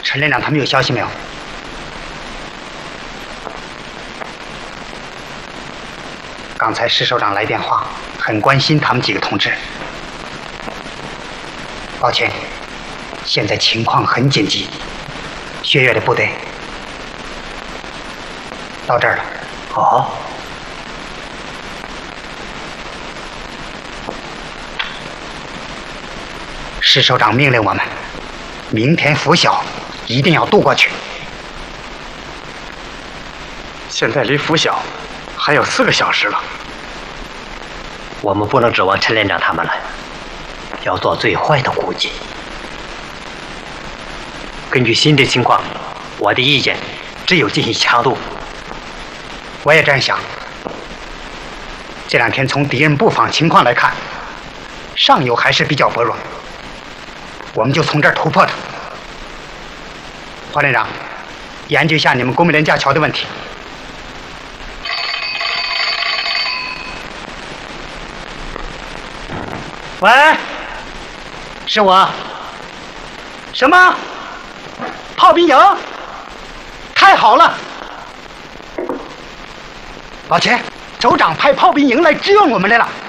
陈连长他们有消息没有？刚才石首长来电话，很关心他们几个同志。抱歉，现在情况很紧急，薛岳的部队到这儿了。 哦。 石首长命令我们，明天拂晓一定要渡过去。 现在离拂晓还有4个小时了， 我们不能指望陈连长他们了，要做最坏的估计。根据新的情况，我的意见只有进行强渡。 我也这样想。这2天从敌人布防情况来看，上游还是比较薄弱。我们就从这儿突破它。黄连长，研究一下你们公民连架桥的问题。喂，是我。什么？炮兵营？太好了！老钱，首长派炮兵营来支援我们来了。